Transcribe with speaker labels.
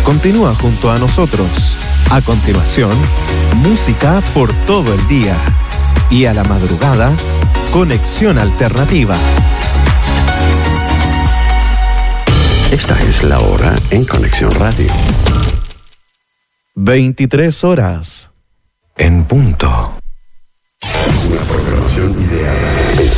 Speaker 1: Continúa junto a nosotros. A continuación, música por todo el día. Y a la madrugada, Conexión Alternativa.
Speaker 2: Esta es la hora en Conexión Radio.
Speaker 1: 23 horas. En punto.
Speaker 2: Una programación ideada